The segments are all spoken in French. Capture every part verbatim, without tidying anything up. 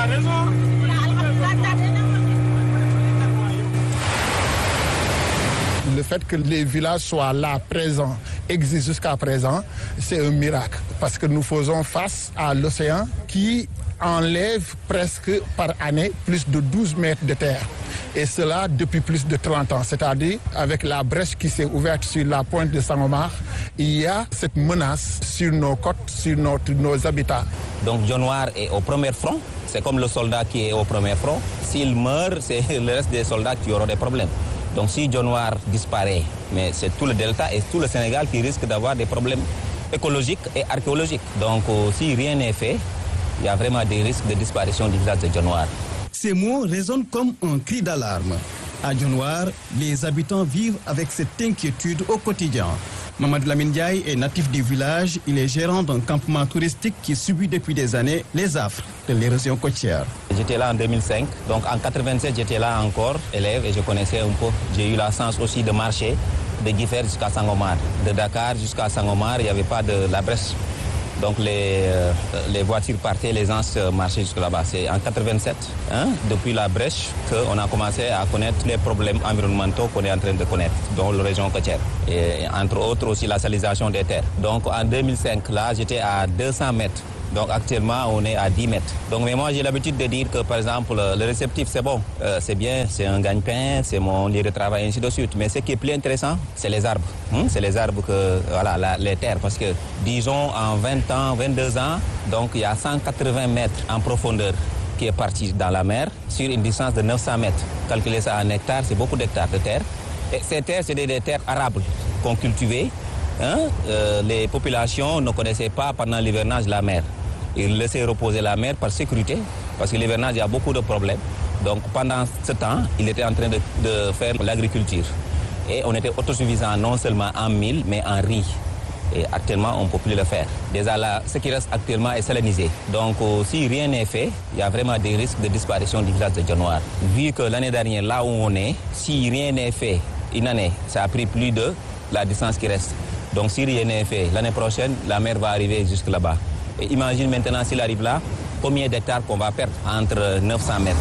Le fait que les villages soient là, présents, existent jusqu'à présent, c'est un miracle. Parce que nous faisons face à l'océan qui enlève presque par année plus de douze mètres de terre. Et cela depuis plus de trente ans. C'est-à-dire, avec la brèche qui s'est ouverte sur la pointe de Sangomar, il y a cette menace sur nos côtes, sur notre, nos habitats. Donc Dionewar est au premier front. C'est comme le soldat qui est au premier front. S'il meurt, c'est le reste des soldats qui auront des problèmes. Donc si Dionewar disparaît, mais c'est tout le delta et tout le Sénégal qui risque d'avoir des problèmes écologiques et archéologiques. Donc euh, si rien n'est fait, il y a vraiment des risques de disparition du village de Dionewar. Ces mots résonnent comme un cri d'alarme. À Dionewar, les habitants vivent avec cette inquiétude au quotidien. Mamadou Lamine Ndiaye est natif du village. Il est gérant d'un campement touristique qui subit depuis des années les affres de l'érosion côtière. J'étais là en deux mille cinq, donc en quatre-vingt-sept j'étais là encore élève et je connaissais un peu. J'ai eu la chance aussi de marcher de Guifère jusqu'à Sangomar. De Dakar jusqu'à Sangomar, il n'y avait pas de la brèche. Donc les, euh, les voitures partaient, les gens marchaient jusque là-bas. C'est en quatre-vingt-sept, hein, depuis la brèche, qu'on a commencé à connaître les problèmes environnementaux qu'on est en train de connaître dans la région côtière. Et entre autres aussi la salisation des terres. Donc en deux mille cinq, là, j'étais à deux cents mètres. Donc actuellement, on est à dix mètres. Donc mais moi, j'ai l'habitude de dire que, par exemple, le réceptif, c'est bon, euh, c'est bien, c'est un gagne-pain, c'est mon lieu de travail, ainsi de suite. Mais ce qui est plus intéressant, c'est les arbres. Hum, c'est les arbres, que, voilà, la, les terres. Parce que, disons, en vingt ans, vingt-deux ans, donc il y a cent quatre-vingts mètres en profondeur qui est parti dans la mer sur une distance de neuf cents mètres. Calculer ça en hectares, c'est beaucoup d'hectares de terre. Et ces terres, c'est des, des terres arables qu'on cultivait. Hein? Euh, les populations ne connaissaient pas pendant l'hivernage la mer. Ils laissaient reposer la mer par sécurité, parce que l'hivernage, il y a beaucoup de problèmes. Donc pendant ce temps, il était en train de, de faire l'agriculture. Et on était autosuffisant non seulement en mil, mais en riz. Et actuellement, on ne peut plus le faire. Déjà là, ce qui reste actuellement est salinisé. Donc euh, si rien n'est fait, il y a vraiment des risques de disparition du village de Dionewar. Vu que l'année dernière, là où on est, si rien n'est fait, une année, ça a pris plus de la distance qui reste. Donc si rien n'est fait, l'année prochaine, la mer va arriver jusque là-bas. Et imagine maintenant s'il arrive là, combien d'hectares qu'on va perdre entre neuf cents mètres.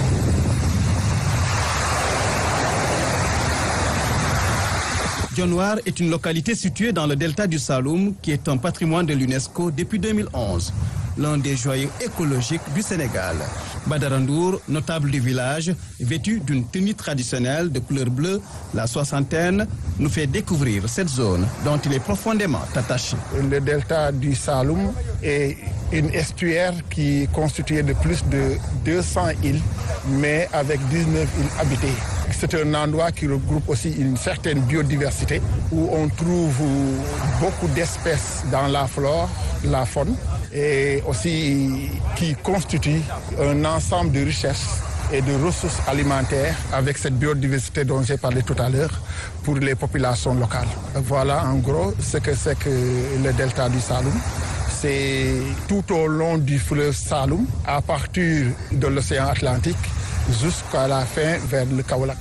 Dionewar est une localité située dans le delta du Saloum qui est un patrimoine de l'UNESCO depuis deux mille onze, l'un des joyaux écologiques du Sénégal. Badara Ndour, notable du village, vêtu d'une tenue traditionnelle de couleur bleue, la soixantaine, nous fait découvrir cette zone dont il est profondément attaché. Le delta du Saloum est une estuaire qui est constituée de plus de deux cents îles, mais avec dix-neuf îles habitées. C'est un endroit qui regroupe aussi une certaine biodiversité où on trouve beaucoup d'espèces dans la flore, la faune, et aussi qui constitue un ensemble de richesses et de ressources alimentaires avec cette biodiversité dont j'ai parlé tout à l'heure pour les populations locales. Voilà en gros ce que c'est que le delta du Saloum. C'est tout au long du fleuve Saloum, à partir de l'océan Atlantique jusqu'à la fin vers le Kaolack.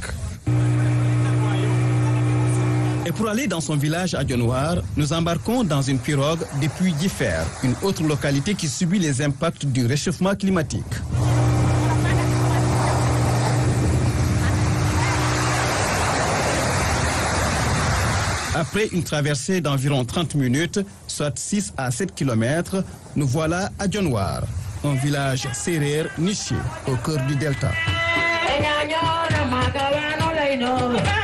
Et pour aller dans son village à Dionewar, nous embarquons dans une pirogue depuis Guifère, une autre localité qui subit les impacts du réchauffement climatique. Après une traversée d'environ trente minutes, soit six à sept kilomètres, nous voilà à Dionewar, un village sérère niché au cœur du delta.